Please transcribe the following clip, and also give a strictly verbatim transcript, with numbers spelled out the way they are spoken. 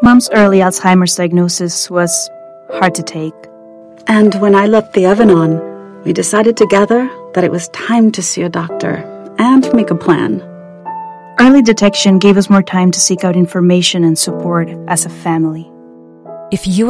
Mom's early Alzheimer's diagnosis was hard to take. And when I left the oven on, we decided together that it was time to see a doctor and make a plan. Early detection gave us more time to seek out information and support as a family. If you